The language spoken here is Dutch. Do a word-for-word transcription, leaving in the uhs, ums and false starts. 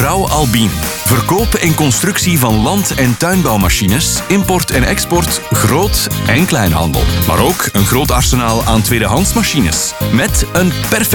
Rauw Albin. Verkoop en constructie van land- en tuinbouwmachines, import en export, groot- en kleinhandel. Maar ook een groot arsenaal aan tweedehands machines. Met een perfect